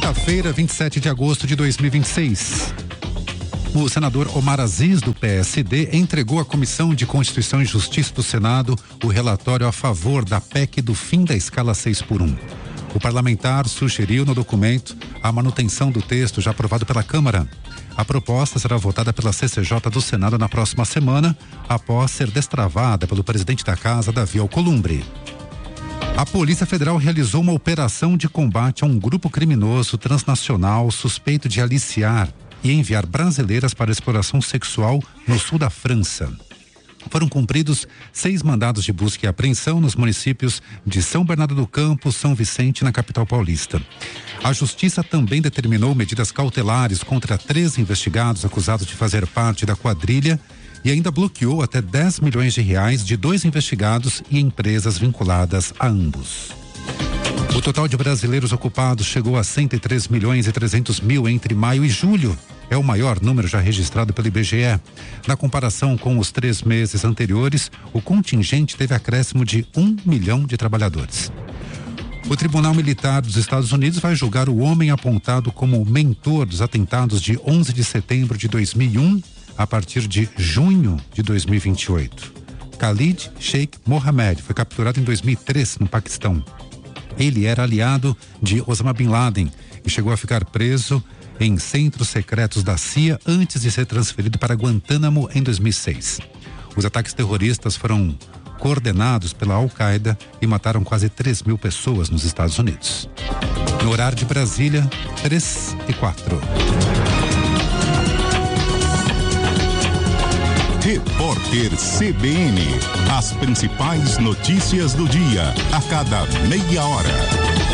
Quinta-feira, 27 de agosto de 2026. O senador Omar Aziz, do PSD, entregou à Comissão de Constituição e Justiça do Senado o relatório a favor da PEC do fim da escala 6x1. O parlamentar sugeriu no documento a manutenção do texto já aprovado pela Câmara. A proposta será votada pela CCJ do Senado na próxima semana, após ser destravada pelo presidente da Casa, Davi Alcolumbre. A Polícia Federal realizou uma operação de combate a um grupo criminoso transnacional suspeito de aliciar e enviar brasileiras para exploração sexual no sul da França. Foram cumpridos 6 mandados de busca e apreensão nos municípios de São Bernardo do Campo, São Vicente, na capital paulista. A Justiça também determinou medidas cautelares contra 3 investigados acusados de fazer parte da quadrilha e ainda bloqueou até 10 milhões de reais de 2 investigados e empresas vinculadas a ambos. O total de brasileiros ocupados chegou a 103 milhões e 300 mil entre maio e julho. É o maior número já registrado pelo IBGE. Na comparação com os 3 meses anteriores, o contingente teve acréscimo de 1 milhão de trabalhadores. O Tribunal Militar dos Estados Unidos vai julgar o homem apontado como o mentor dos atentados de 11 de setembro de 2001 a partir de junho de 2028. Khalid Sheikh Mohammed foi capturado em 2003 no Paquistão. Ele era aliado de Osama Bin Laden e chegou a ficar preso em centros secretos da CIA antes de ser transferido para Guantánamo em 2006. Os ataques terroristas foram coordenados pela Al-Qaeda e mataram quase 3 mil pessoas nos Estados Unidos. No horário de Brasília, 3h04. Repórter CBN. As principais notícias do dia, a cada meia hora.